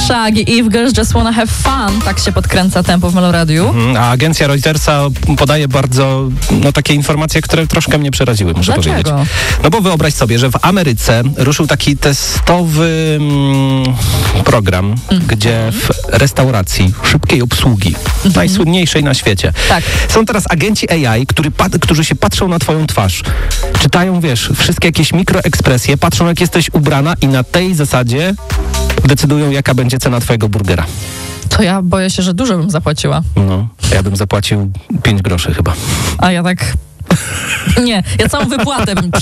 Shaggy, If Girls Just Wanna Have Fun. Tak się podkręca tempo w Meloradiu. A agencja Reutersa podaje bardzo, takie informacje, które troszkę mnie przeraziły, muszę powiedzieć. No bo wyobraź sobie, że w Ameryce ruszył taki testowy program, gdzie w restauracji szybkiej obsługi, najsłynniejszej na świecie, są teraz agenci AI, którzy się patrzą na twoją twarz. Czytają, wszystkie jakieś mikroekspresje, patrzą jak jesteś ubrana i na tej zasadzie decydują, jaka będzie cena twojego burgera. To ja boję się, że dużo bym zapłaciła. No, ja bym zapłacił 5 groszy chyba. A ja tak... Nie, ja całą wypłatę bym